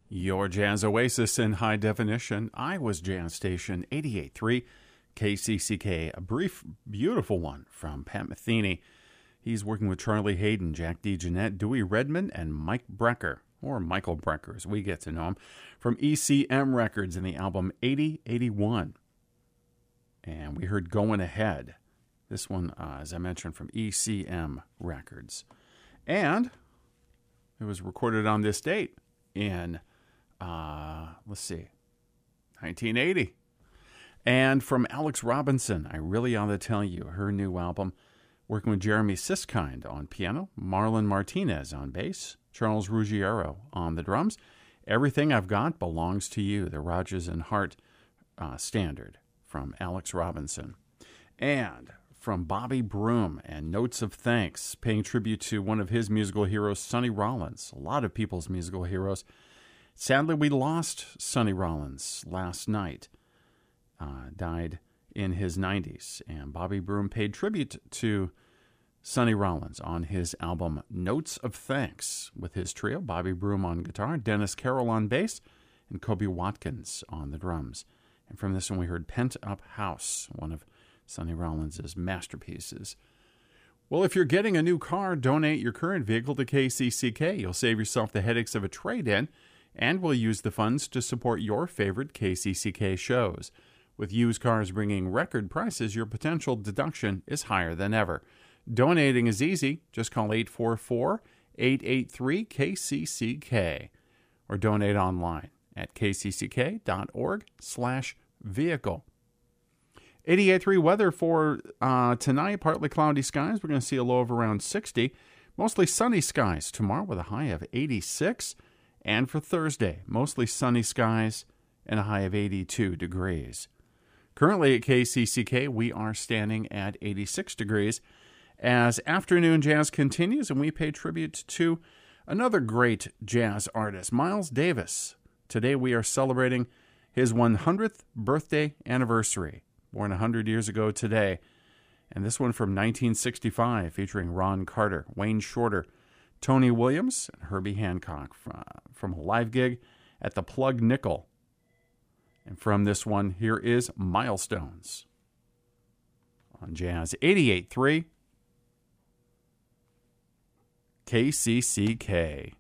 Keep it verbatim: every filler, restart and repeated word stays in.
Your Jazz Oasis in high definition. I was Jazz Station eighty-eight point three K C C K. A brief, beautiful one from Pat Metheny. He's working with Charlie Hayden, Jack DeJohnette, Dewey Redman, and Mike Brecker, or Michael Brecker as we get to know him, from E C M Records in the album eighty eighty-one. And we heard Going Ahead. This one, uh, as I mentioned, from E C M Records. And it was recorded on this date in, uh, let's see, nineteen eighty. And from Alex Robinson, I Really Ought to Tell You, her new album, working with Jeremy Siskind on piano, Marlon Martinez on bass, Charles Ruggiero on the drums. Everything I've Got Belongs to You, the Rodgers and Hart uh, standard from Alex Robinson. And from Bobby Broom and Notes of Thanks, paying tribute to one of his musical heroes, Sonny Rollins. A lot of people's musical heroes. Sadly, we lost Sonny Rollins last night. Uh, died in his nineties. And Bobby Broom paid tribute to Sonny Rollins on his album Notes of Thanks with his trio, Bobby Broom on guitar, Dennis Carroll on bass, and Kobe Watkins on the drums. And from this one we heard Pent Up House, one of Sonny Rollins' masterpieces. Well, if you're getting a new car, donate your current vehicle to K C C K. You'll save yourself the headaches of a trade-in, and we'll use the funds to support your favorite K C C K shows. With used cars bringing record prices, your potential deduction is higher than ever. Donating is easy. Just call eight four four, eight eight three, K C C K or donate online at kcck.org slash vehicle. eighty-eight point three weather for uh, tonight, partly cloudy skies. We're going to see a low of around sixty. Mostly sunny skies tomorrow with a high of eighty-six. And for Thursday, mostly sunny skies and a high of eighty-two degrees. Currently at K C C K, we are standing at eighty-six degrees as afternoon jazz continues, and we pay tribute to another great jazz artist, Miles Davis. Today we are celebrating his one hundredth birthday anniversary, born one hundred years ago today. And this one from nineteen sixty-five, featuring Ron Carter, Wayne Shorter, Tony Williams, and Herbie Hancock from, from a live gig at the Plug Nickel. And from this one, here is Milestones on Jazz eighty-eight point three K C C K.